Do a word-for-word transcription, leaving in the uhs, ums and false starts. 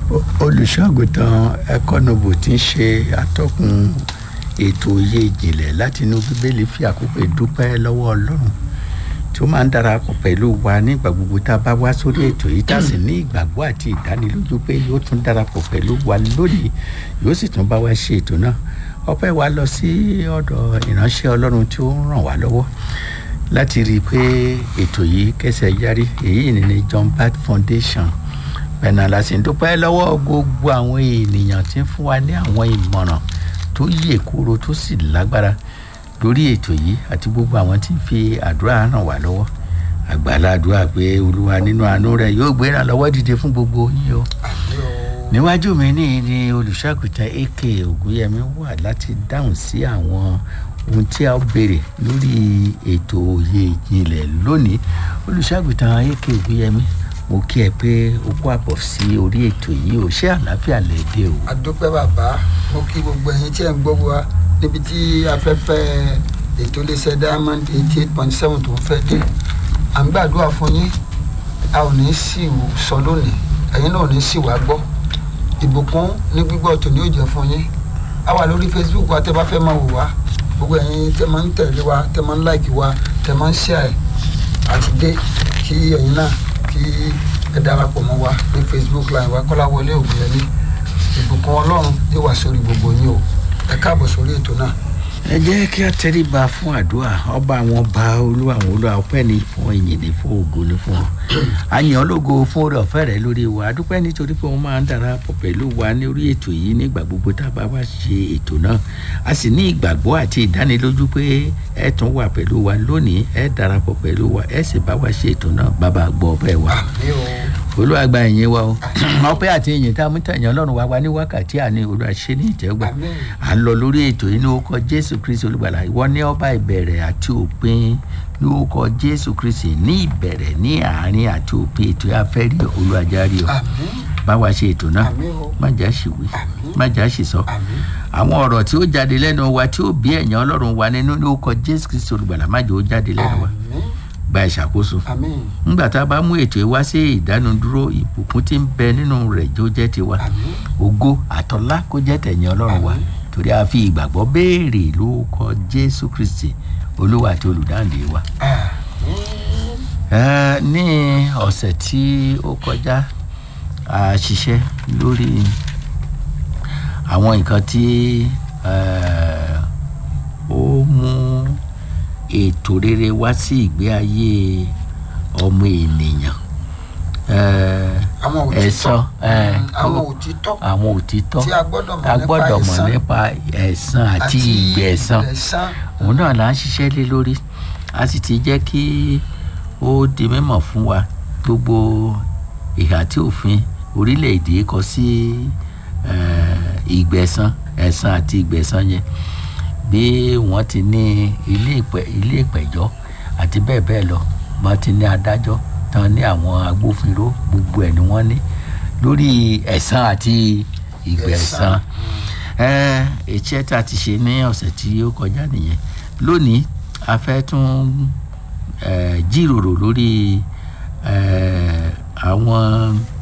olùṣọ́àgùntàn Ẹ̀kọ́nọ́bù tí ń ṣe atọ́kùn ètò òye ìjìnlẹ̀ láti inú bíbélì fi àkókò ìdúpẹ́ lọ́wọ́ Ọlọ́run tí ó máa ń darapọ̀ pẹ̀lú wa nígbà gbogbo tá a bá wá sórí ètò yìí tá a sì ní ìgbàgbọ́ àti ìdánilójú pé yóò tún darapọ̀ pẹ̀lú wa lónìí yóò sì tún bá wa ṣe ètò náà. Ọpẹ́ wa lọ sí ọ̀dọ̀ ìránṣẹ́ Ọlọ́run tí ó ń ràn wá lọ́wọ́ láti rí i pé ètò yìí kẹsẹ̀ járí. Èyí ni ní John Bat Foundation. Bẹ́ẹ̀ la sì ń dúpẹ́ lọ́wọ́ gbogbo àwọn ènìyàn tí ń fún wa ní àwọn ìmọ̀ràn tó yè kúrò tó sì lágbára lórí ètò yìí àti gbogbo àwọn tí ń fi àdúrà ràn wá lọ́wọ́. Àgbàládùá pé Olúwa nínú àánú rẹ̀ yóò gbé ìrànlọ́wọ́ dìde fún gbogbo yín o. Níwájú mi ní ní olùṣọ́àgùntàn A K Ògúnyẹmí wà láti dáhùn sí àwọn ohun tí a béèrè lórí ètò òye ìjìnlẹ̀ lónìí. Olùṣọ́àgùntàn A K Ògúnyẹmí, mo kí ẹ pé o kú àbọ̀ sí orí ètò yìí o. Ṣé àlàáfíà lẹ dé o? A dúpẹ́ bàbá, mo kí gbogbo ẹ̀yin tí ẹ̀ ń gbọ́ wa níbi tí afẹ́fẹ́ ètò iléeṣẹ́ Diamond eighty eight point seven tó ń fẹ́ dé. À ń gbàdúrà fún yín, a ò ní sì sọ lónìí, ẹ̀yin náà ò ní sì wá gbọ́. Ìbùkún ní gbígbọ́ tó ní ó jẹ́ fún yín. A wà lórí Facebook wa tẹ́ bá fẹ́ máa wò wá. Gbogbo ẹ̀yin tẹ́ máa ń tẹ̀lé wa, tẹ́ máa ń like wa, tẹ́ máa ń share àti dé kí ẹ̀yin náà kí ẹ darapọ̀ mọ́ wa ní Facebook line wa Kọ́láwọlé Ògúnyẹmí. Ìbùkún Ọlọ́run yóò wà sórí gbogbo yín o. Ẹ káàbọ̀ sórí ètò náà. Ẹ jẹ́ kí a tẹríba fún àdúrà. Ọba àwọn ọba, Olúwa àwọn olúwa, ọpẹ́ ni fún ìyìn ni fún ògo ni fún ọ. A yìn ọ́ lógo fún oore ọ̀fẹ́ rẹ lórí wa. A dúpẹ́ nítorí pé wọ́n máa ń darapọ̀ pẹ̀lú wa ní orí ètò yìí nígbà gbogbo tá a bá wá ṣe ètò náà. A sì ní ìgbàgbọ́ àti ìdánilójú pé ẹ tún wà pẹ̀lú wa lónìí, ẹ darapọ̀ pẹ̀lú wa, ẹ sì bá wa ṣe ètò náà. Bàbá gbọ́ ọpẹ́ wa. Olúwa gba ìyìn wa o. Ọpẹ́ àti ìyìn tá a mú tẹ̀yàn Ọlọ́run wa wá ní wákàtí àní Olúwa ṣe ní ìtẹ́wọ́gbà. À ń lọ lórí ètò yìí ní orúkọ Jésù Kristi Olùgbàlà. Ìwọ ní ọba ìbẹ̀rẹ̀ àti òpin ní orúkọ Jésù Kristi, ní ìbẹ̀rẹ̀ ní àárín àti òpin ètò afẹ́rí Olúwa járí o. Bá wa ṣe ètò náà, má jà sì wí, má jà sì sọ. Àwọn ọ̀rọ̀ tí ó jáde lẹ́nu wa tí ó bí ẹ̀yàn Ọlọ́run wa nínú ní orúkọ Jésù Kristi Olùgbàlà, má jẹ́ ó jáde lẹ́nu wa. Gba ìṣàkóso. Nígbà tá a bá mú ètò ìwá sí ìdánudúró, ìbùkún tí ń bẹ nínú rẹ̀ jó jẹ́ tiwa. Ògo àtọlá kó jẹ́ tẹ̀yìn Ọlọ́run wa. Torí a fi ìgbàgbọ́ béèrè lórúkọ Jésù Kristi Olúwa àti olùdáǹdè wa. Ẹ ní ọ̀sẹ̀ tí ó kọjá a ṣiṣẹ́ lórí àwọn nǹkan tí ó mú ètò rere wá sí ìgbé ayé ọmọ ènìyàn. Ẹ̀san àwọn òtítọ́ àwọn òtítọ́ tí a gbọ́dọ̀ mọ̀ nípa ẹ̀san àti ìgbẹ̀san. Òun náà là ń ṣiṣẹ́ lé lórí. A sì ti jẹ́ kí ó di mímọ̀ fún wa gbogbo ìhà tí òfin orílẹ̀-èdè kọ sí ìgbẹ̀san, ẹ̀san àti ìgbẹ̀san yẹn. Bí wọ́n ti ní ilé ìpẹ̀jọ́ àti bẹ́ẹ̀ bẹ́ẹ̀ lọ, wọ́n ti ní adájọ́ tán ní àwọn agbófinró, gbogbo ẹ̀ ni wọ́n ní lórí ẹ̀san àti ìgbẹ̀san. Iṣẹ́ tá a ti ṣe ní ọ̀sẹ̀ tí ó kọjá nìyẹn. Lónìí a fẹ́ tún jíròrò lórí àwọn